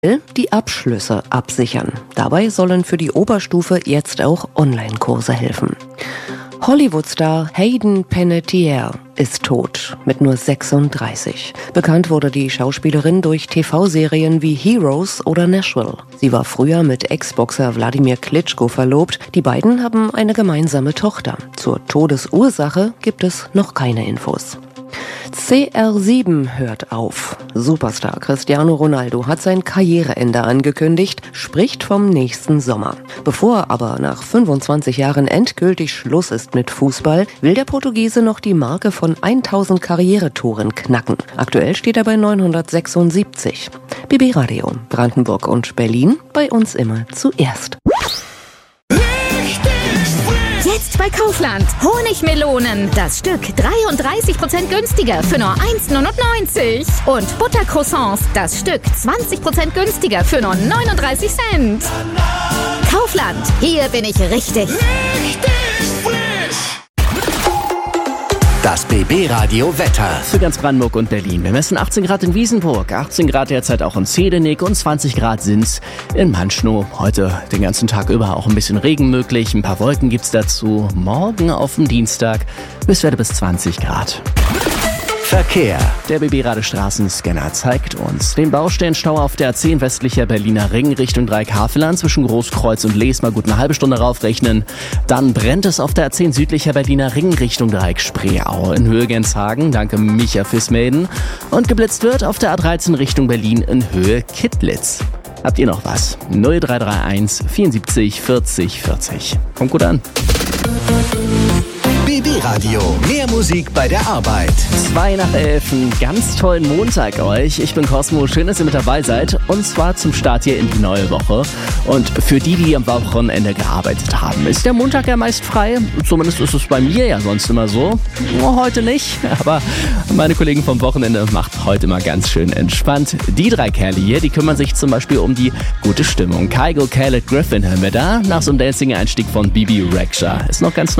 Die Abschlüsse absichern. Dabei sollen für die Oberstufe jetzt auch Online-Kurse helfen. Hollywood-Star Hayden Panettiere ist tot, mit nur 36. Bekannt wurde die Schauspielerin durch TV-Serien wie Heroes oder Nashville. Sie war früher mit Ex-Boxer Wladimir Klitschko verlobt. Die beiden haben eine gemeinsame Tochter. Zur Todesursache gibt es noch keine Infos. CR7 hört auf. Superstar Cristiano Ronaldo hat sein Karriereende angekündigt, spricht vom nächsten Sommer. Bevor aber nach 25 Jahren endgültig Schluss ist mit Fußball, will der Portugiese noch die Marke von 1000 Karrieretoren knacken. Aktuell steht er bei 976. BB Radio, Brandenburg und Berlin, bei uns immer zuerst. Jetzt bei Kaufland. Honigmelonen. Das Stück 33% günstiger für nur 1,99 €. Und Buttercroissants. Das Stück 20% günstiger für nur 39 Cent. Kaufland. Hier bin ich richtig. Das BB-Radio Wetter. Für ganz Brandenburg und Berlin. Wir messen 18 Grad in Wiesenburg, 18 Grad derzeit auch in Zedenick und 20 Grad sind's in Manschnow. Heute den ganzen Tag über auch ein bisschen Regen möglich. Ein paar Wolken gibt's dazu. Morgen auf dem Dienstag Höchstwerte bis 20 Grad. Verkehr. Der BB-Radio-Straßenscanner zeigt uns den Baustellenstau auf der A10 westlicher Berliner Ring Richtung Dreieck-Havelland zwischen Großkreuz und Lees mal gut eine halbe Stunde raufrechnen. Dann brennt es auf der A10 südlicher Berliner Ring Richtung Dreieck-Spreeau in Höhe Genshagen. Danke Micha fürs Melden. Und geblitzt wird auf der A13 Richtung Berlin in Höhe Kittlitz. Habt ihr noch was? 0331 74 40 40. Kommt gut an. BB-Radio. Mehr Musik bei der Arbeit. 2 nach 11. Einen ganz tollen Montag euch. Ich bin Cosmo. Schön, dass ihr mit dabei seid. Und zwar zum Start hier in die neue Woche. Und für die am Wochenende gearbeitet haben, ist der Montag ja meist frei. Zumindest ist es bei mir ja sonst immer so. Heute nicht. Aber meine Kollegen vom Wochenende macht heute mal ganz schön entspannt. Die 3 Kerle hier, die kümmern sich zum Beispiel um die gute Stimmung. Kygo, Caleb, Griffin hören wir da. Nach so einem Dancing-Einstieg von Bibi Rexha. Ist noch ganz